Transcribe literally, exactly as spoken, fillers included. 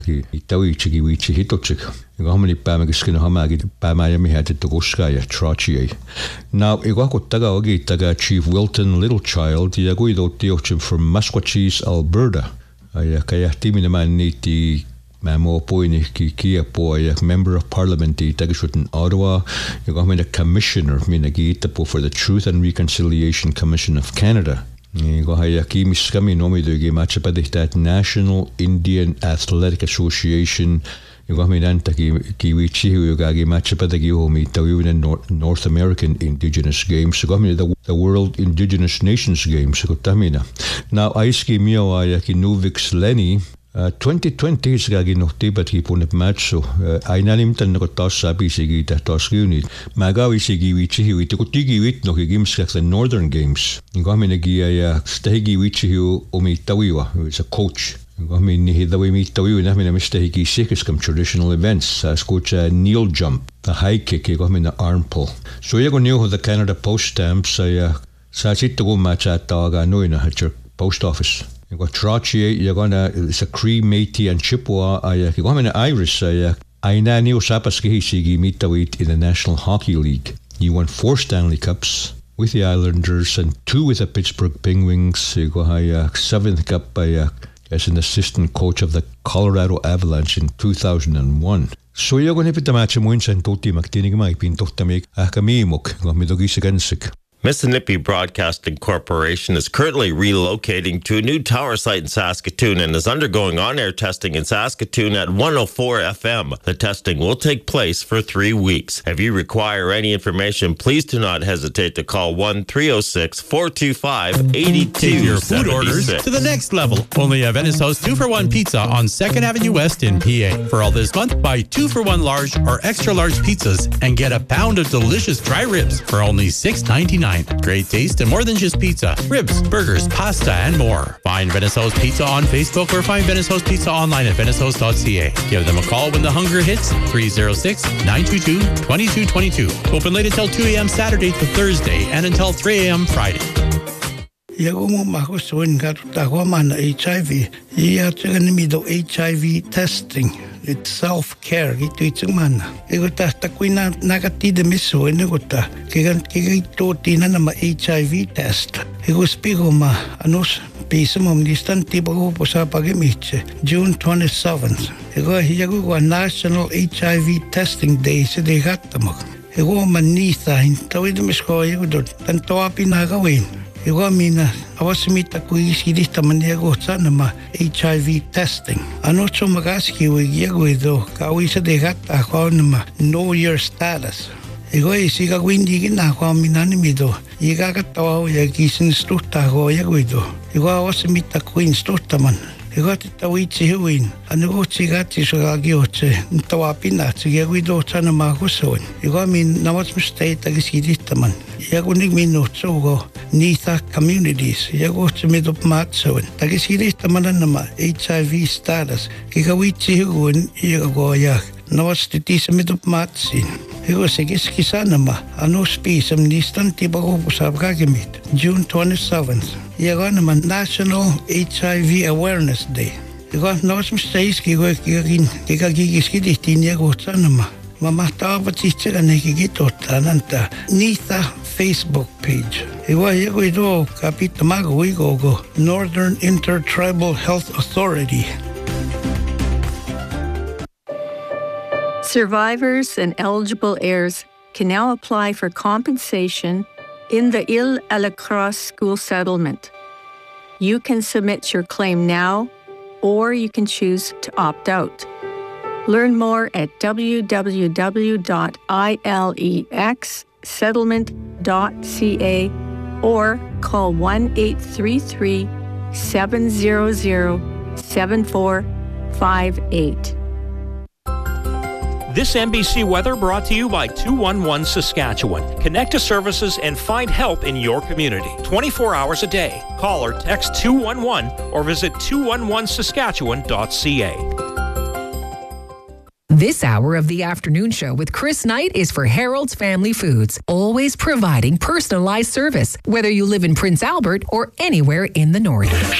Itawi chigi wi chihitochik. Igo hamani pamagskina hamagi pamayami had to goskaya trachi. Now igo kotaga ogi taga Chief Wilton Littlechild yaguido tiochim from Masquatchis, Alberta. Aya kaya timina man niti mamo poini ki kia poya member of parliament i taga in Ottawa. Igo hamani commissioner minagita po for the Truth and Reconciliation Commission of Canada. Go hayaki miskami nomi do gi matcha that National Indian Athletic Association. You go mi nanta ki ki wichi hu gagi matcha padagi ho mi tawi in North American Indigenous Games. Go mi the, the World Indigenous Nations Games go tamina. Now aiski mio ayaki Nuvix Lenny. Uh, twenty twenty is gagi no tibat ki punip match so ainalim tan ko tas sabi sigi ta tas unit magawi sigi wichi hu ito tigi wit no games like the Northern Games ngami nagi ya stegi wichi hu omi tawiwa is a coach ngami ni hidawi mi tawiwa na mi na mistegi sikis come traditional events as coach uh, Neil jump the high kick ngami na arm pull so you go new the Canada post stamps uh, sa chito go match at taga no ina at your post office. You got Trachi, you're gonna, it's a Cree, Métis, and Chippewa. You go in Irish. Aina Neo Sapaski Sigi Mitawit in the National Hockey League. You won four Stanley Cups with the Islanders and two with the Pittsburgh Penguins. You go a seventh cup by as an assistant coach of the Colorado Avalanche in two thousand one. So you're going to put the match in wins and Toti McTinig Mike being Totamik Akamimok, Gomidogis against. Mississippi Broadcasting Corporation is currently relocating to a new tower site in Saskatoon and is undergoing on-air testing in Saskatoon at one oh four F M. The testing will take place for three weeks. If you require any information, please do not hesitate to call one three oh six, four two five, eight two seven six. Take your food orders to the next level. Only at Venice House two for one Pizza on second Avenue West in P A. For all this month, buy two for one large or extra large pizzas and get a pound of delicious dry ribs for only six ninety-nine. Great taste and more than just pizza. Ribs, burgers, pasta, and more. Find Venice House Pizza on Facebook or find Venice House Pizza online at venice house dot c a. Give them a call when the hunger hits, three oh six, nine two two, two two two two. Open late until two a.m. Saturday to Thursday and until three a.m. Friday. Yago mo makusuin karuta man H I V. Iya tsagan mi do H I V testing. It's self-care. Ito itsang man. Ego ta takoy na nakatida miso. Ego ta kigan kigito tina na ma H I V test. Ego spigo ma anos pisa mo mdistan tiba ko po sa pag-imit. June twenty-seventh. Ego hiyago ko National H I V Testing Day sa dekata mo. Ego manisa. Tawid misko ego do. Tanto api nakawin. Ego mina awasimita ko isidista maniago sana ma H I V testing. Ano so magaski wigiago ido kawi sa degata ko ma know your status. Ego isiga windi gina ko minani mido. Iga katawa ya gisin stuta ko yago ido. Ego awasimita ko instuta man. Ego tawitsi huin. Ano ko sigati so gagioche. Tawapina sigago ido sana makuson. Ego min nawas mistake tagisidista man. Yago nig minutso go Nitha communities. Yago sumido matsoon. Tagisidista manan nama H I V status. Kikawitsi huin yago yak. Nawas titi sumido matsin. Ego sigis kisa nama. Ano spisam nistan tibago pusab kagimit. June twenty-seventh. Yago naman National H I V Awareness Day. Ego nawas mistais kigo kikagin kikagigis kiditin yago sanama. Mamahtawa tichira nekigito tananta Nitha Facebook page. Iwa yago ito kapita mago igo go Northern Intertribal Health Authority. Survivors and eligible heirs can now apply for compensation in the Ile à la Crosse school settlement. You can submit your claim now, or you can choose to opt out. Learn more at w w w dot i l e x settlement dot c a or call one eight three three, seven zero zero, seven four five eight. This N B C weather brought to you by two one one Saskatchewan. Connect to services and find help in your community. twenty-four hours a day. Call or text two one one or visit two one one saskatchewan dot c a. This hour of the afternoon show with Chris Knight is for Harold's Family Foods, always providing personalized service, whether you live in Prince Albert or anywhere in the North.